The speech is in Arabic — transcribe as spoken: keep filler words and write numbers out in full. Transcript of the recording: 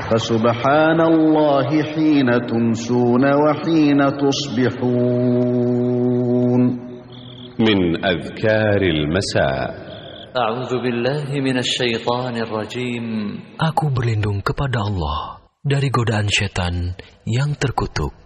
فسبحان الله حين تمسون وحين تصبحون. من أذكار المساء: أعوذ بالله من الشيطان الرجيم. Aku berlindung kepada Allah dari godaan setan yang terkutuk.